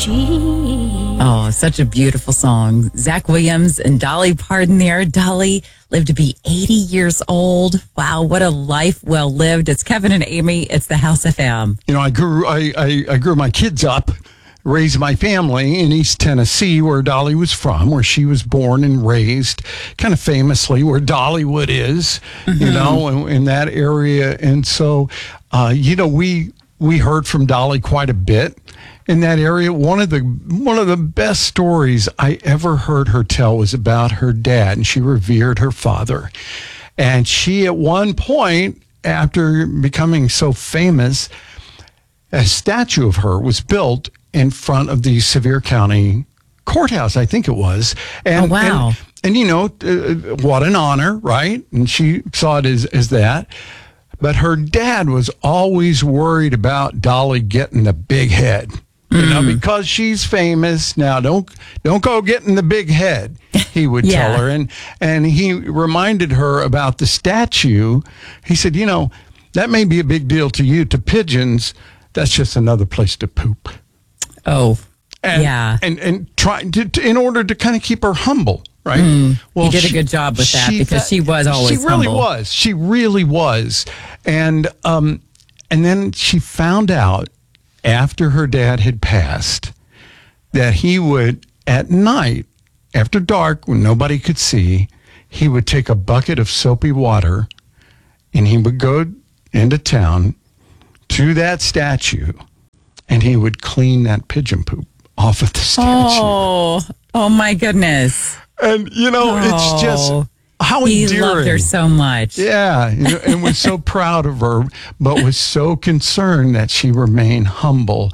G. Oh, such a beautiful song. Zach Williams and Dolly Parton there. Dolly lived to be 80 years old. Wow, what a life well lived. It's Kevin and Amy. It's the House FM. You know, I grew my kids up, raised my family in East Tennessee, where Dolly was from, where she was born and raised, kind of famously where Dollywood is, you know, in that area. And so, you know, we heard from Dolly quite a bit in that area. One of the best stories I ever heard her tell was about her dad, and she revered her father. And she, at one point, after becoming so famous, a statue of her was built in front of the Sevier County courthouse, I think it was. And, oh, wow. And you know, what an honor, right? And she saw it as that. But her dad was always worried about Dolly getting the big head, you know, because she's famous. Now, don't go getting the big head, he would tell her. And he reminded her about the statue. He said, you know, that may be a big deal to you. To pigeons, that's just another place to poop. Oh, and try to in order to kind of keep her humble, right? Well, he did a good job with that because she was always humble. She really humble. was. She really was. And then she found out after her dad had passed that he would, at night, after dark, when nobody could see, he would take a bucket of soapy water and he would go into town to that statue and he would clean that pigeon poop off of the statue. Oh my goodness. And, you know, it's just how endearing. He loved her so much. Yeah, and was so proud of her, but was so concerned that she remained humble.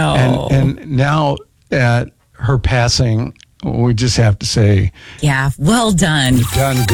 And now at her passing, we just have to say, yeah, well done. You've done good.